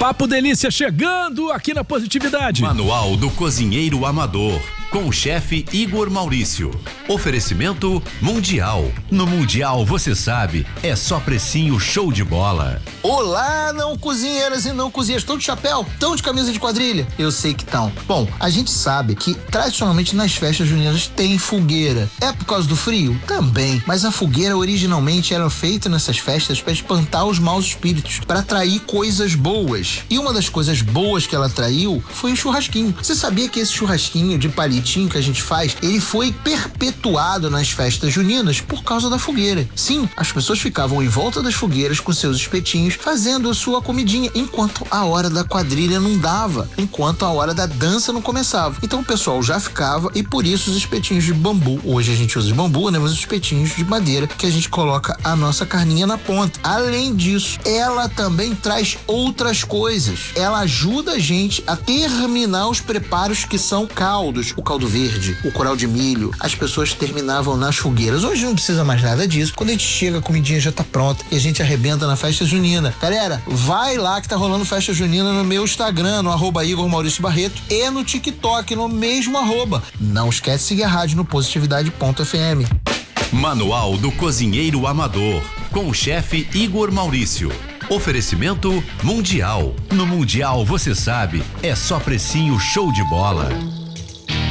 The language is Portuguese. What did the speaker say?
Papo Delícia chegando aqui na Positividade. Manual do Cozinheiro Amador, com o chefe Igor Maurício. Oferecimento Mundial. No Mundial, você sabe, é só precinho show de bola. Olá, não cozinheiras e não cozinheiros. Estão de chapéu? Estão de camisa de quadrilha? Eu sei que estão. Bom, a gente sabe que tradicionalmente nas festas juninas tem fogueira. É por causa do frio? Também. Mas a fogueira originalmente era feita nessas festas para espantar os maus espíritos, para atrair coisas boas. E uma das coisas boas que ela atraiu foi o churrasquinho. Você sabia que esse churrasquinho de palitinho que a gente faz, ele foi perpetuado nas festas juninas por causa da fogueira? Sim, as pessoas ficavam em volta das fogueiras com seus espetinhos, fazendo a sua comidinha, enquanto a hora da quadrilha não dava, enquanto a hora da dança não começava. Então o pessoal já ficava, e por isso os espetinhos de bambu, hoje a gente usa de bambu, né? Mas os espetinhos de madeira, que a gente coloca a nossa carninha na ponta. Além disso, ela também traz outras coisas. Ela ajuda a gente a terminar os preparos que são caldos, o caldo verde, o curau de milho. As pessoas terminavam nas fogueiras. Hoje não precisa mais nada disso. Quando a gente chega, a comidinha já tá pronta e a gente arrebenta na festa junina. Galera, vai lá que tá rolando festa junina no meu Instagram, no @Igor Maurício Barreto, e no TikTok, no mesmo @. Não esquece de seguir a rádio no positividade.fm. Manual do Cozinheiro Amador, com o chefe Igor Maurício. Oferecimento Mundial. No Mundial, você sabe, é só precinho show de bola.